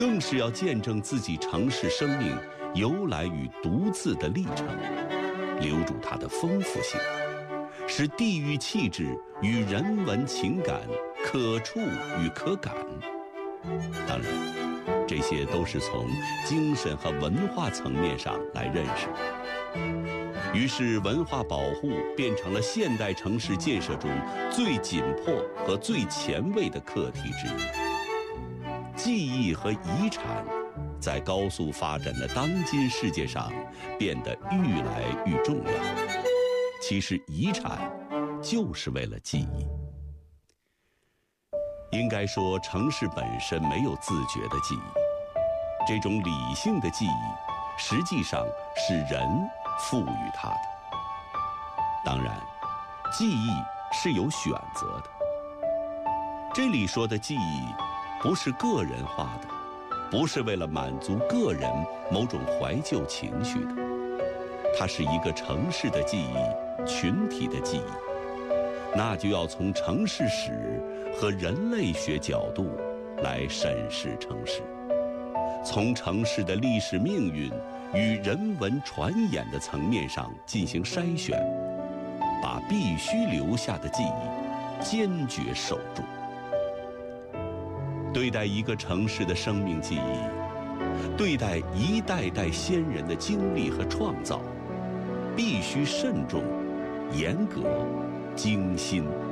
更是要见证自己城市生命由来与独自的历程，留住它的丰富性，使地域气质与人文情感可触与可感。当然，这些都是从精神和文化层面上来认识的。于是，文化保护变成了现代城市建设中最紧迫和最前卫的课题之一。记忆和遗产在高速发展的当今世界上变得愈来愈重要。其实遗产就是为了记忆。应该说，城市本身没有自觉的记忆，这种理性的记忆实际上是人赋予它的。当然，记忆是有选择的。这里说的记忆不是个人化的，不是为了满足个人某种怀旧情绪的，它是一个城市的记忆，群体的记忆，那就要从城市史和人类学角度来审视城市，从城市的历史命运与人文传演的层面上进行筛选，把必须留下的记忆坚决守住。对待一个城市的生命记忆，对待一代代先人的经历和创造，必须慎重、严格、精心。